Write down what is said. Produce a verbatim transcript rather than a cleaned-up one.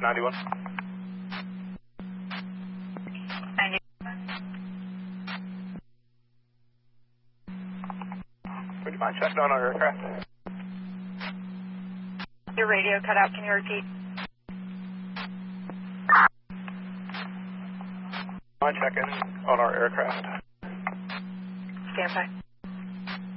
ninety-one. ninety. Would you mind checking on our aircraft? Your radio cut out. Can you repeat? Mind checking on our aircraft? Stand by.